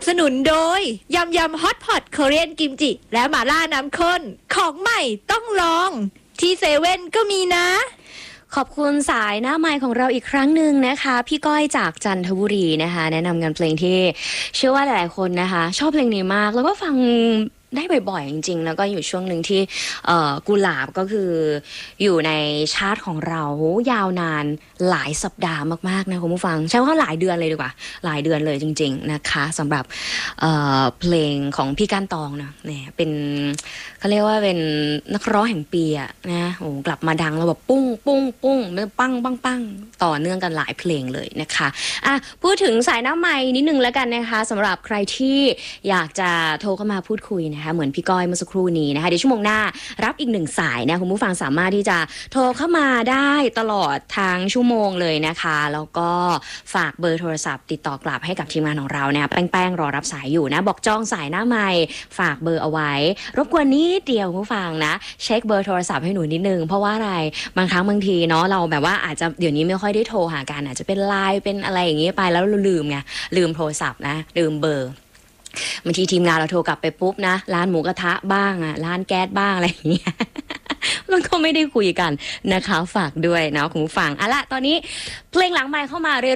บสนุนโดยยำฮอตพอตเกาหลีกิมจิและหม่าล่าน้ำข้นของใหม่ต้องลองที่เซเว่นก็มีนะขอบคุณสายหน้าไมค์ของเราอีกครั้งหนึ่งนะคะพี่ก้อยจากจันทบุรีนะคะแนะนำกันเพลงที่เชื่อว่าหลายๆคนนะคะชอบเพลงนี้มากแล้วก็ฟังได้บ่อยๆจริงๆแล้วก็อยู่ช่วงหนึ่งที่กุหลาบก็คืออยู่ในชาร์ตของเรายาวนานหลายสัปดาห์มากๆนะคุณผู้ฟังใช้ว่าหลายเดือนเลยดีกว่าหลายเดือนเลยจริงๆนะคะสำหรับเพลงของพี่ก้านตองนะเนี่ยเป็นเขาเรียกว่าเป็นนักร้องแห่งปีอะนะโอ้กลับมาดังแล้วแบบปุ้งปุ้งปุ้งปังปังปังต่อเนื่องกันหลายเพลงเลยนะคะอ่ะพูดถึงสายหน้าไมค์นิดนึงแล้วกันนะคะสำหรับใครที่อยากจะโทรเข้ามาพูดคุยนะเหมือนพี่ก้อยเมื่อสักครู่นี้นะคะเดี๋ยวชั่วโมงหน้ารับอีก1สายนะคุณผู้ฟังสามารถที่จะโทรเข้ามาได้ตลอดทางชั่วโมงเลยนะคะแล้วก็ฝากเบอร์โทรศัพท์ติดต่อกลับให้กับทีมงานของเราเนี่ยแป้งรอรับสายอยู่นะบอกจองสายหน้าไมค์ฝากเบอร์เอาไว้รบกวนนิดเดียวคุณผู้ฟังนะเช็คเบอร์โทรศัพท์ให้หนูนิดนึงเพราะว่าอะไรบางครั้งบางทีเนาะเราแบบว่าอาจจะเดี๋ยวนี้ไม่ค่อยได้โทรหากันอาจจะเป็นไลน์เป็นอะไรอย่างเงี้ยไปแล้วลืมไงลืมโทรศัพท์นะลืมเบอร์บางทีทีมงานเราโทรกลับไปปุ๊บนะร้านหมูกระทะบ้างอะร้านแก๊สบ้างอะไรอย่างเงี้ยมันก็ไม่ได้คุยกันนะคะฝากด้วยนะคุณผู้ฟังเอาละตอนนี้เพลงหลังไมค์เข้ามาเรื่อย